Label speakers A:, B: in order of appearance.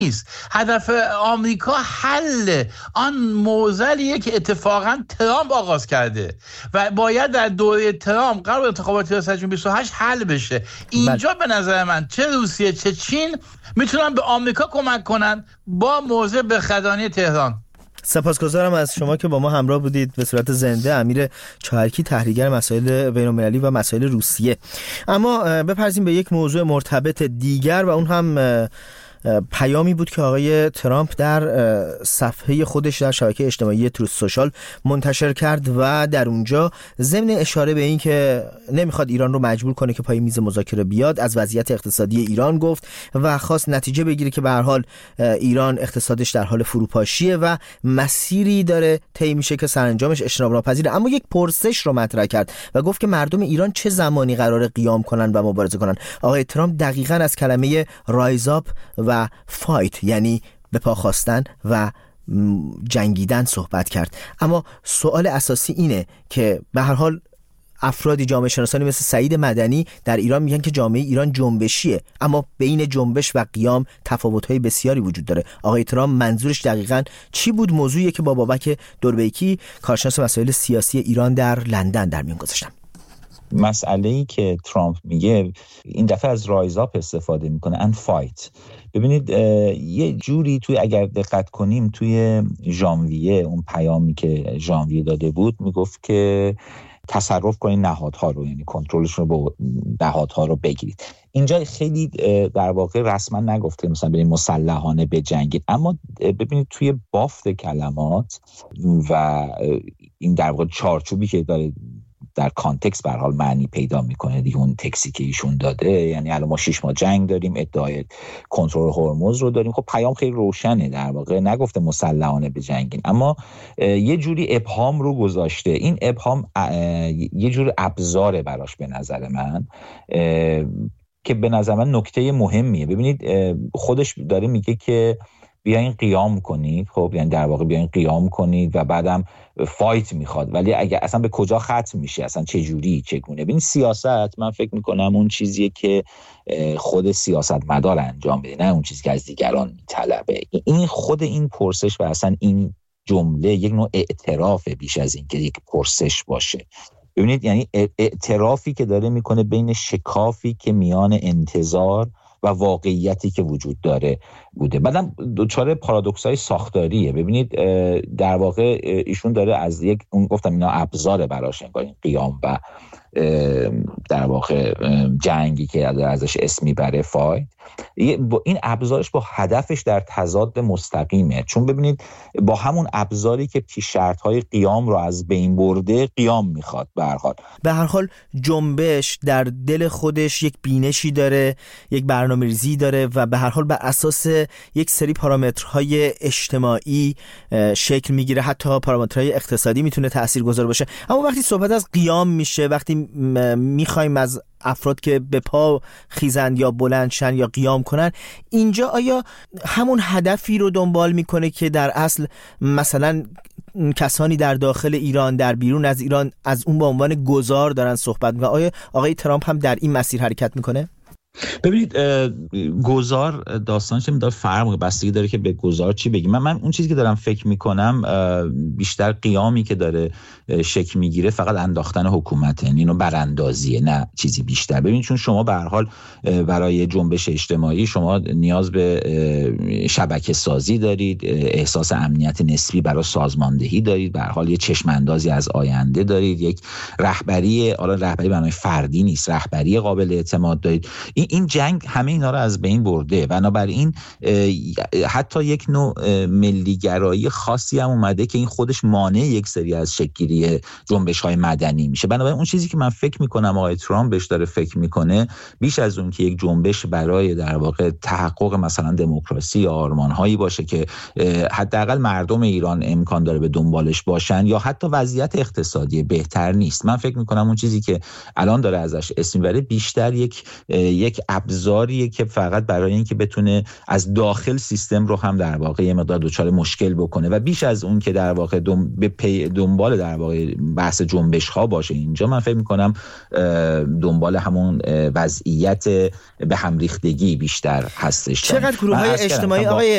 A: نیست. هدف آمریکا حل آن معضلیه که اتفاقا ترامپ آغاز کرده و باید در دوره ترامپ قبل انتخابات ریاست جمهوری 28 حل بشه. اینجا به نظر من چه روسیه چه چین میتونن به آمریکا کمک کنن با موضع بخدانی تهران.
B: سپاسگزارم از شما که با ما همراه بودید به صورت زنده. امیر چاهرکی، تحلیلگر مسائل بین‌المللی و مسائل روسیه. اما بپرسیم به یک موضوع مرتبط دیگر و اون هم پیامی بود که آقای ترامپ در صفحه خودش در شبکه اجتماعی تروث سوشال منتشر کرد و در اونجا ضمن اشاره به این که نمیخواد ایران رو مجبور کنه که پای میز مذاکره بیاد، از وضعیت اقتصادی ایران گفت و خواست نتیجه بگیره که به هر حال ایران اقتصادش در حال فروپاشیه و مسیری داره طی میشه که سرانجامش اجتناب ناپذیره. اما یک پرسش رو مطرح کرد و گفت که مردم ایران چه زمانی قراره قیام کنن و مبارزه کنن. آقای ترامپ دقیقاً از کلمه رایز آپ و فایت، یعنی به پا خواستن و جنگیدن صحبت کرد. اما سوال اساسی اینه که به هر حال افرادی جامعه شناسانی مثل سعید مدنی در ایران میگن که جامعه ایران جنبشیه، اما بین جنبش و قیام تفاوت‌های بسیاری وجود داره. آقای ترامپ منظورش دقیقاً چی بود؟ موضوعیه که با بابک دوربیکی، کارشناس مسائل سیاسی ایران در لندن در میون گذاشتم.
C: مسئله‌ای که ترامپ میگه این دفعه از رایز آپ استفاده میکنه and fight. ببینید یه جوری توی، اگر دقت کنیم توی ژانویه، اون پیامی که ژانویه داده بود میگفت که تصرف کنید نهادها رو، یعنی کنترلشون رو با نهادها رو بگیرید. اینجا خیلی در واقع رسما نگفته مثلا بریم مسلحانه بجنگید، اما ببینید توی بافت کلمات و این در واقع چارچوبی که داره در کانتکست به هر حال معنی پیدا میکنه دیگه. اون تکسی که ایشون داده، یعنی الان ما 6 ماه جنگ داریم، ادعای کنترل هرمز رو داریم. خب پیام خیلی روشنه، در واقع نگفته مسلحانه بجنگین، اما یه جوری ابهام رو گذاشته. این ابهام یه جور ابزاره براش به نظر من که به نظر من نکته مهمیه. ببینید خودش داره میگه که بیاین قیام کنید، خب یعنی در واقع بیاین قیام کنید و بعدم فایت میخواد، ولی اگه اصلا به کجا ختم میشه، اصلا چه جوری چگونه؟ ببین سیاست، من فکر میکنم اون چیزیه که خود سیاستمدار انجام بده، نه اون چیزی که از دیگران میطلبه. این خود این پرسش و اصلا این جمله یک نوع اعترافه بیش از این که یک پرسش باشه. ببینید یعنی اعترافی که داره میکنه بین شکافی که میان انتظار و واقعیتی که وجود داره بوده. بعدم دوچار پارادوکس‌های ساختاریه. ببینید در واقع ایشون داره از یک، اون گفتم اینا ابزار براش، انگار این قیام و در واقع جنگی که ازش اسم میبره فایت، این ابزارش با هدفش در تضاد مستقیمه. چون ببینید با همون ابزاری که پیش شرط‌های قیام رو از بین برده، قیام میخواد. به هر حال
B: جنبش در دل خودش یک بینشی داره، یک برنامه‌ریزی داره و به هر حال بر اساس یک سری پارامترهای اجتماعی شکل میگیره، حتی پارامترهای اقتصادی میتونه تاثیرگذار باشه. اما وقتی صحبت از قیام میشه، وقتی میخوایم از افراد که به پا خیزند یا بلندشن یا قیام کنن، اینجا آیا همون هدفی رو دنبال میکنه که در اصل مثلا کسانی در داخل ایران، در بیرون از ایران، از اون به عنوان گذار دارن صحبت میکنن؟ آیا آقای ترامپ هم در این مسیر حرکت میکنه؟
C: ببینید گذار داستانش میداره فرق میکنه، بستگی داره که به گذار چی بگیم. من اون چیزی که دارم فکر میکنم بیشتر قیامی که داره شکل میگیره فقط انداختن حکومته، یعنی اینو براندازیه، نه چیزی بیشتر. ببین چون شما به هر حال برای جنبش اجتماعی شما نیاز به شبکه سازی دارید، احساس امنیت نسبی برای سازماندهی دارید، به هر حال یه چشم اندازی از آینده دارید، یک رهبری، حالا رهبری برای فردی نیست، رهبری قابل اعتماد دارید. این جنگ همه اینا رو از بین برده، بنابراین حتی یک نوع ملیگرایی خاصی هم اومده که این خودش مانع یک سری از شکل‌گیری جنبش‌های مدنی میشه. بنابراین اون چیزی که من فکر میکنم آقای ترامپ بهش داره فکر میکنه، بیش از اون که یک جنبش برای در واقع تحقق مثلا دموکراسی یا آرمان‌هایی باشه که حداقل مردم ایران امکان داره به دنبالش باشن، یا حتی وضعیت اقتصادی بهتر نیست، من فکر میکنم اون چیزی که الان داره ازش اسم میبره بیشتر یک یک ابزاریه که فقط برای اینکه بتونه از داخل سیستم رو هم در واقع یه مقدار دچار مشکل بکنه و بیش از اون که در واقع دنبال در واقع بحث جنبش ها باشه. اینجا من فکر میکنم دنبال همون وضعیت به هم ریختگی بیشتر هستش.
B: چقدر گروه های اجتماعی آقای